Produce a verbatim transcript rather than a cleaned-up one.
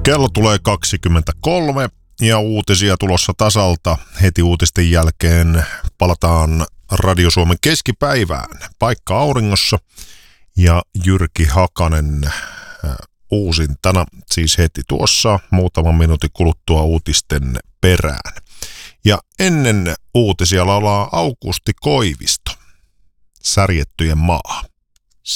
Kello tulee kaksikymmentäkolme ja uutisia tulossa tasalta. Heti uutisten jälkeen palataan Radio Suomen keskipäivään. Paikka auringossa ja Jyrki Hakanen äh, uusintana siis heti tuossa muutaman minuutin kuluttua uutisten perään. Ja ennen uutisia laulaa Aukusti Koivisto, Särjettyjen maa.